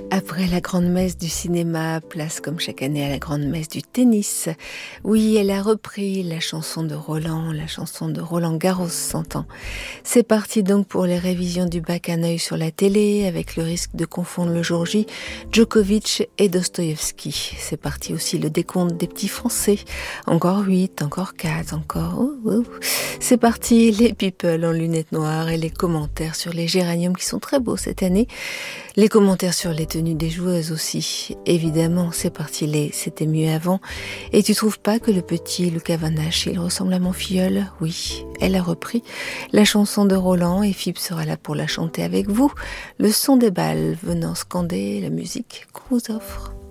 Après la grande messe du cinéma, place comme chaque année à la grande messe du tennis. Oui, elle a repris la chanson de Roland Garros s'entend. C'est parti donc pour les révisions du bac un œil sur la télé, avec le risque de confondre le jour J, Djokovic et Dostoïevski. C'est parti aussi le décompte des petits Français. Encore 8, encore 4, encore... C'est parti les people en lunettes noires et les commentaires sur les géraniums qui sont très beaux cette année. Les commentaires sur les tenues des joueuses aussi. Évidemment, c'est parti c'était mieux avant. Et tu trouves pas que le petit Lucas Van Hache, il ressemble à mon filleul? Oui, elle a repris la chanson de Roland et Philippe sera là pour la chanter avec vous. Le son des balles venant scander la musique qu'on vous offre.